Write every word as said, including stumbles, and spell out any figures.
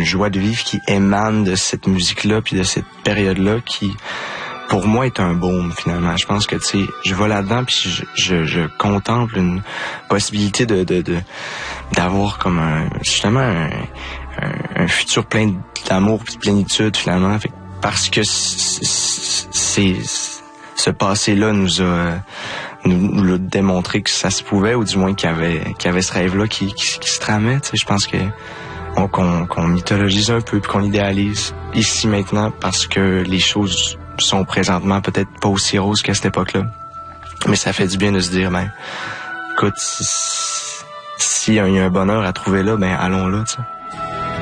joie de vivre qui émane de cette musique-là puis de cette période-là qui, pour moi, est un baume, finalement. Je pense que, tu sais, je vais là-dedans puis je, je, je contemple une possibilité de, de, de d'avoir comme un, justement, un, un, un futur plein d'amour puis de plénitude, finalement. Fait, parce que c'est, ce passé-là nous a, nous, nous a démontré que ça se pouvait, ou du moins qu'il y avait, qu'il y avait ce rêve-là qui, qui, qui se tramait, tu sais. Je pense que on, qu'on, qu'on mythologise un peu puis qu'on idéalise ici maintenant parce que les choses sont présentement peut-être pas aussi roses qu'à cette époque-là. Mais ça fait du bien de se dire, ben, écoute, s'il si y a un bonheur à trouver là, ben allons là, tu sais.